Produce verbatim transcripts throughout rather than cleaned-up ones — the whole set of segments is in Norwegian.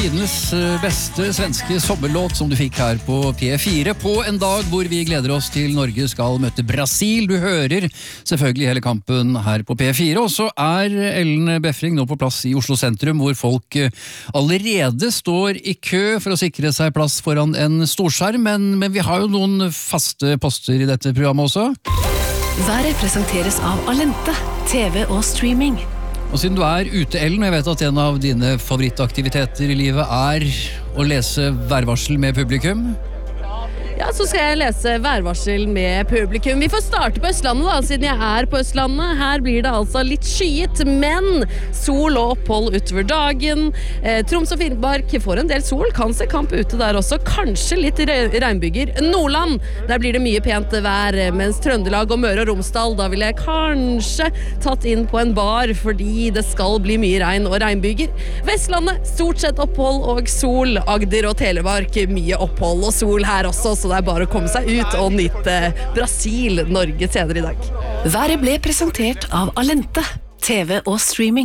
Tidenes beste svenske sommerlåt som du fikk her på P fire på en dag hvor vi gleder oss til Norge skal møte Brasil. Du hører selvfølgelig hele kampen her på P fire, og så er Ellen Befring nå på plass i Oslo sentrum, hvor folk allerede står i kø for å sikre seg plass foran en storskjerm, men, men vi har jo noen faste poster i dette programmet også. Været presenteres av Alente, T V og streaming. Og siden du er ute, Ellen, og jeg vet at en av dine favorittaktiviteter i livet er å lese værvarsel med publikum. Ja, så skal jeg lese værvarsel med publikum. Vi får starte på Østlandet da, siden jeg er på Østlandet. Her blir det altså litt skyet, men sol og opphold utover dagen. Eh, Troms og Finnmark får en del sol, kan se kamp ute der også. Kanskje litt regnbyger. Nordland, der blir det mye pent vær, mens Trøndelag og Møre og Romsdal, da vil jeg kanskje tatt inn på en bar, fordi det skal bli mye regn og regnbyger. Vestlandet, stort sett opphold og sol. Agder og Telemark, mye opphold og sol her også, så det er bare å komme seg ut og nyte Brasil, Norge senere i dag. Været ble presentert av Alente, T V og streaming.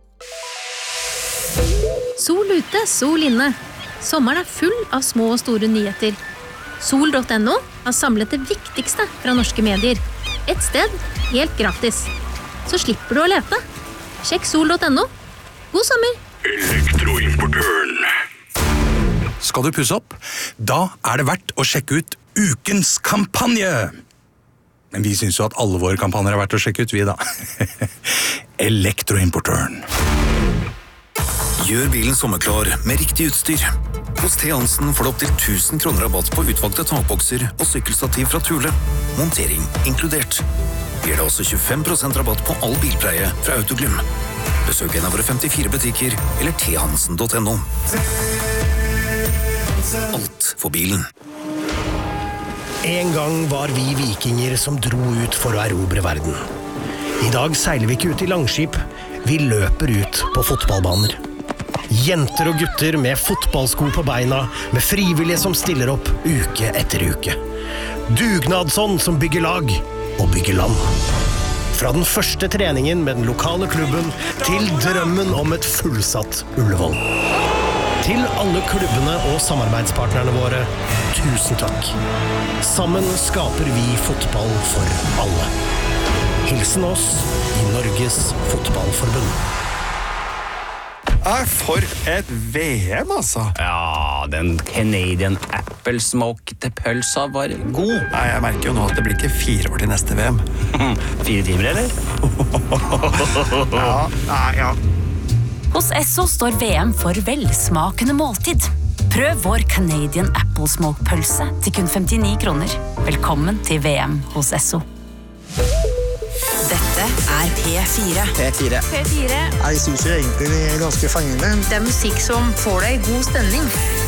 Sol ute, sol inne. Sommeren er full av små og store nyheter. Sol punktum no har samlet det viktigste fra norske medier. Et sted, helt gratis. Så slipper du å lete. Sjekk sol punktum no. God sommer! Elektroimportøren. Skal du pusse opp? Da er det verdt å sjekke ut ukens kampanje. Men vi synes jo at alle våre kampanjer er verdt å sjekke ut, vi da. Elektroimportøren. Gjør bilen sommerklar med riktig utstyr. Hos T. Hansen får du opp til tusen kroner rabatt på utvalgte takbokser og sykkelstativ fra Thule. Montering inkludert. Gir det også tjuefem prosent rabatt på all bilpleie fra Autoglym. Besøk en av våre femtifire butikker eller t hansen punktum no. Alt for bilen. En gang var vi vikinger som dro ut for å erobre verden. I dag seiler vi ikke ut i langskip, vi løper ut på fotballbaner. Jenter og gutter med fotballsko på beina, med frivillige som stiller opp uke etter uke. Dugnadsånd som bygger lag og bygger land. Fra den første treningen med den lokale klubben til drømmen om et fullsatt Ullevål. Til alle klubbene og samarbeidspartnerne våre, tusen takk. Sammen skaper vi fotball for alle. Hilsen oss i Norges Fotballforbund. Er for et V M, altså. Ja, den Canadian Apple Smoked pølsa var god. Nei, jeg merker jo nå at det blir ikke fire år til neste V M. Fire timer, eller? Ja, nei, ja. Hos Esso står V M for velsmakende måltid. Prøv vår Canadian Apple Smoke pølse til kun femtini kroner. Velkommen til V M hos Esso. Dette er P fire. P fire. P fire. Jeg synes jo egentlig det er ganske fengende. Det er musikk som får deg i god stemning.